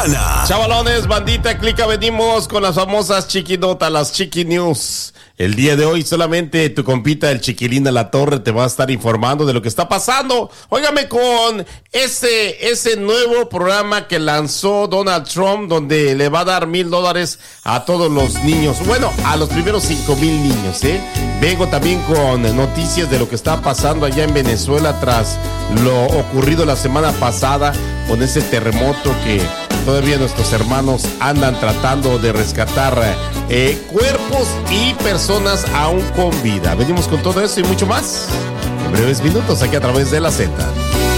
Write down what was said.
semana. Chavalones, bandita, clica, venimos con las famosas chiquinotas, las Chiqui News. El día de hoy solamente tu compita, el Chiquilín de la Torre, te va a estar informando de lo que está pasando. Óigame, con ese nuevo programa que lanzó Donald Trump, donde le va a dar $1,000 a todos los niños. Bueno, a los primeros 5,000 niños, ¿eh? Vengo también con noticias de lo que está pasando allá en Venezuela tras lo ocurrido la semana pasada con ese terremoto que todavía nuestros hermanos andan tratando de rescatar cuerpos y personas aún con vida. Venimos con todo eso y mucho más en breves minutos aquí a través de la Z.